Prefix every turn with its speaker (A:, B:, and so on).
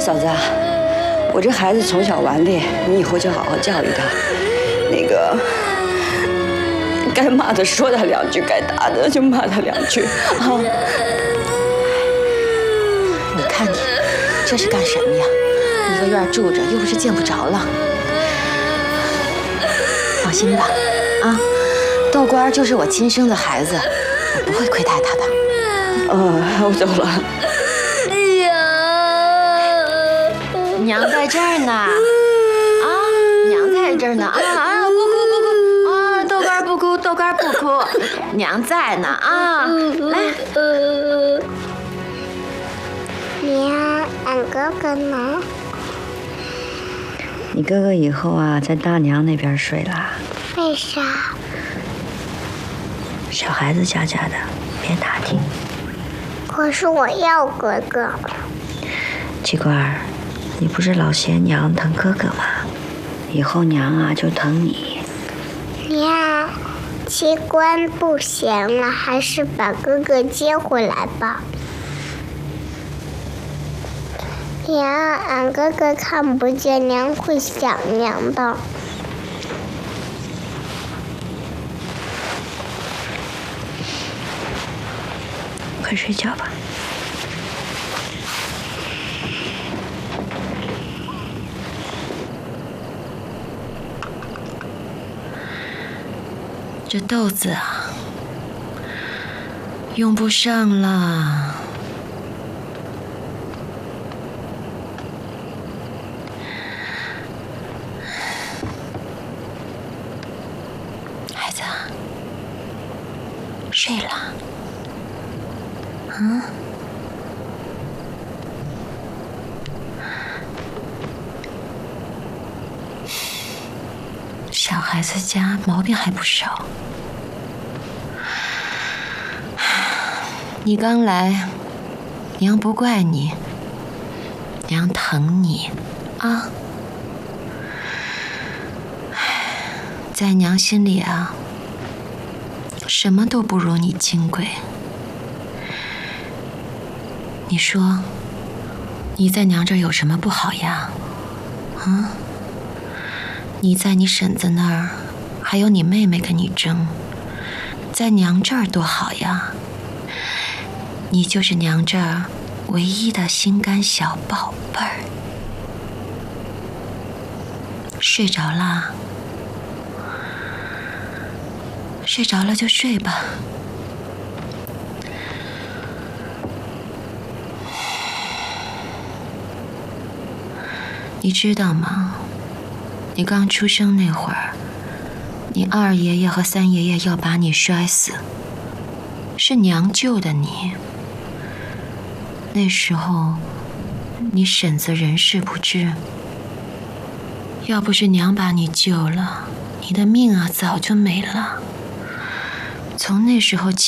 A: 嫂子啊，我这孩子从小顽劣，你以后就好好教育他。那个，该骂的说他两句，该打的就骂他两句啊。
B: 你看你这是干什么呀？一个院住着，又不是见不着了。放心吧，啊，豆官就是我亲生的孩子，我不会亏待他的。
A: 我走了。
B: 娘在这儿呢，啊，娘在这儿呢，不哭，啊，豆干不哭，豆干不哭，娘在呢，啊，来。
C: 娘，俺哥哥呢？
A: 你哥哥以后啊，在大娘那边睡啦。
C: 为啥？
A: 小孩子家的，别打听。
C: 可是我要哥哥。
A: 七官，你不是老嫌娘疼哥哥吗？以后娘啊就疼你。
C: 娘，七官不行了，还是把哥哥接回来吧。娘，俺哥哥看不见，娘会想娘的。
A: 快睡觉吧。
B: 这豆子啊，用不上了。孩子，睡了。小孩子家毛病还不少。你刚来，娘不怪你，娘疼你啊。在娘心里啊，什么都不如你金贵。你说，你在娘这儿有什么不好呀？啊？你在你婶子那儿，还有你妹妹跟你争，在娘这儿多好呀！你就是娘这儿唯一的心肝小宝贝儿。睡着啦？睡着了就睡吧。你知道吗？你刚出生那会儿，你二爷爷和三爷爷要把你摔死，是娘救的你。那时候，你婶子人事不知，要不是娘把你救了，你的命啊早就没了。从那时候起。